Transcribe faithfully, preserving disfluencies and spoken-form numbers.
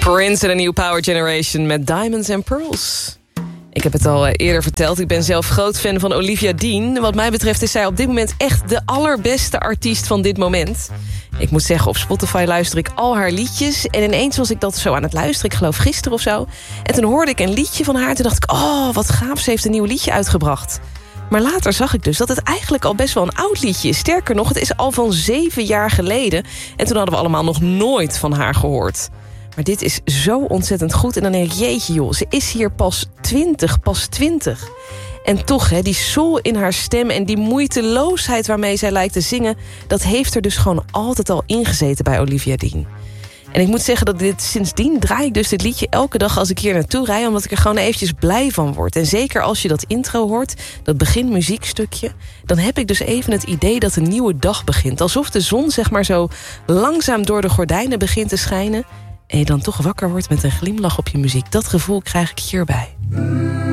Prince en een nieuw Power Generation met Diamonds and Pearls. Ik heb het al eerder verteld, ik ben zelf groot fan van Olivia Dean. Wat mij betreft is zij op dit moment echt de allerbeste artiest van dit moment. Ik moet zeggen, op Spotify luister ik al haar liedjes. En ineens was ik dat zo aan het luisteren, ik geloof gisteren of zo. En toen hoorde ik een liedje van haar en toen dacht ik... oh, wat gaaf, ze heeft een nieuw liedje uitgebracht. Maar later zag ik dus dat het eigenlijk al best wel een oud liedje is. Sterker nog, het is al van zeven jaar geleden. En toen hadden we allemaal nog nooit van haar gehoord. Maar dit is zo ontzettend goed. En dan denk ik, jeetje joh, ze is hier pas twintig, pas twintig. En toch, hè, die soul in haar stem en die moeiteloosheid waarmee zij lijkt te zingen... dat heeft er dus gewoon altijd al ingezeten bij Olivia Dean. En ik moet zeggen dat dit, sindsdien draai ik dus dit liedje elke dag als ik hier naartoe rijd... omdat ik er gewoon eventjes blij van word. En zeker als je dat intro hoort, dat beginmuziekstukje... dan heb ik dus even het idee dat een nieuwe dag begint. Alsof de zon zeg maar zo langzaam door de gordijnen begint te schijnen... en je dan toch wakker wordt met een glimlach op je muziek. Dat gevoel krijg ik hierbij.